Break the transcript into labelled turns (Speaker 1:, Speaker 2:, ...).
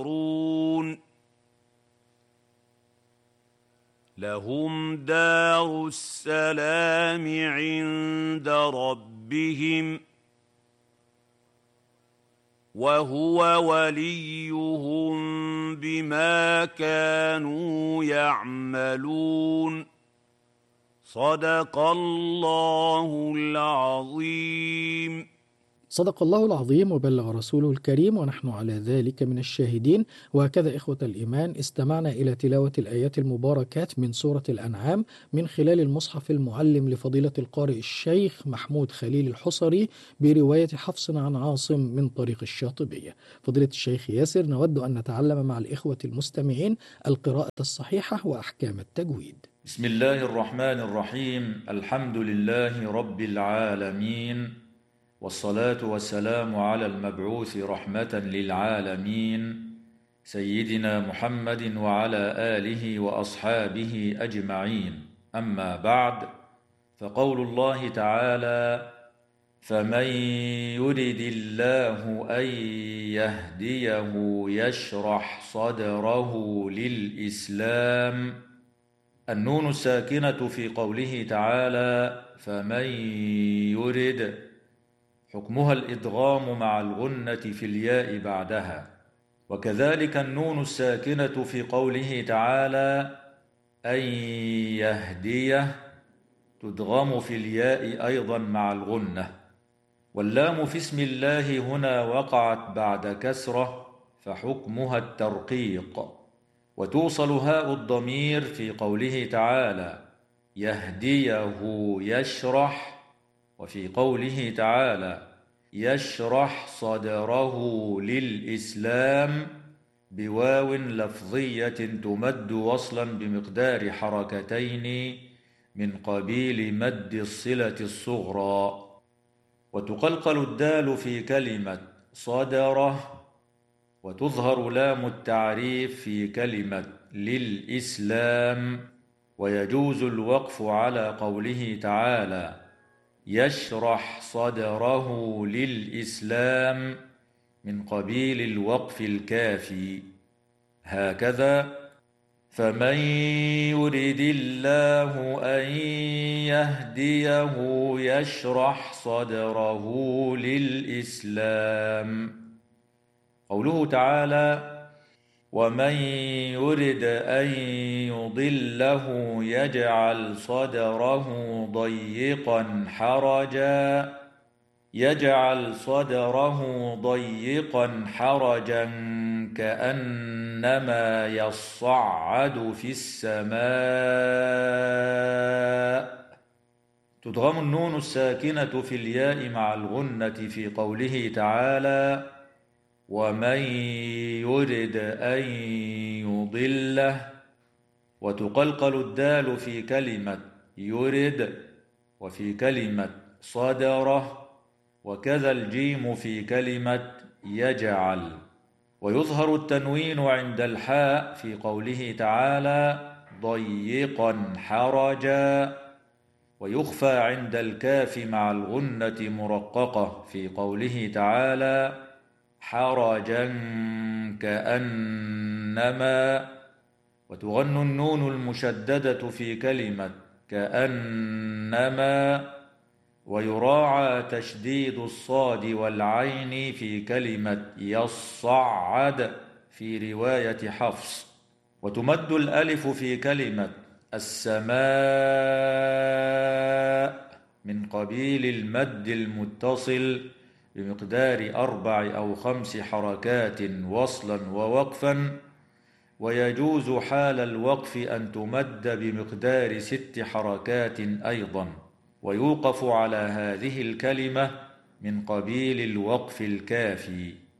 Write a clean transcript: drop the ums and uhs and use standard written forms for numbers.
Speaker 1: لهم دار السلام عند ربهم وهو وليهم بما كانوا يعملون. صدق الله العظيم.
Speaker 2: صدق الله العظيم وبلغ رسوله الكريم ونحن على ذلك من الشاهدين. وهكذا إخوة الإيمان استمعنا إلى تلاوة الآيات المباركات من سورة الأنعام من خلال المصحف المعلم لفضيلة القارئ الشيخ محمود خليل الحصري برواية حفص عن عاصم من طريق الشاطبية. فضيلة الشيخ ياسر، نود أن نتعلم مع الإخوة المستمعين القراءة الصحيحة وأحكام التجويد.
Speaker 3: بسم الله الرحمن الرحيم. الحمد لله رب العالمين، والصلاة والسلام على المبعوث رحمة للعالمين سيدنا محمد وعلى آله وأصحابه أجمعين. أما بعد، فقول الله تعالى: فمن يرد الله أن يهديه يشرح صدره للإسلام. النون الساكنة في قوله تعالى فمن يرد حكمها الإدغام مع الغنة في الياء بعدها، وكذلك النون الساكنة في قوله تعالى أن يهديه تدغم في الياء أيضا مع الغنة. واللام في اسم الله هنا وقعت بعد كسرة فحكمها الترقيق، وتوصل هاء الضمير في قوله تعالى يهديه يشرح، وفي قوله تعالى يشرح صدره للإسلام بواو لفظية تمد وصلا بمقدار حركتين من قبيل مد الصلة الصغرى. وتقلقل الدال في كلمة صدره، وتظهر لام التعريف في كلمة للإسلام. ويجوز الوقف على قوله تعالى يشرح صدره للإسلام من قبيل الوقف الكافي. هكذا فمن يرد الله أن يهديه يشرح صدره للإسلام. قوله تعالى ومن يرد أن يضله يجعل صدره ضيقا حرجا، يجعل صدره ضيقا حرجا كأنما يصعد في السماء. تدغم النون الساكنة في الياء مع الغنة في قوله تعالى ومن يرد أن يضله، وتقلقل الدال في كلمة يرد وفي كلمة صدره، وكذا الجيم في كلمة يجعل. ويظهر التنوين عند الحاء في قوله تعالى ضيقا حرجا، ويخفى عند الكاف مع الغنة مرققة في قوله تعالى حرجا كأنما. وتغن النون المشددة في كلمة كأنما، ويراعى تشديد الصاد والعين في كلمة يصعد في رواية حفص. وتمد الألف في كلمة السماء من قبيل المد المتصل بمقدار 4 أو 5 حركات وصلا ووقفا. ويجوز حال الوقف أن تمد بمقدار 6 حركات أيضا، ويوقف على هذه الكلمة من قبيل الوقف الكافي.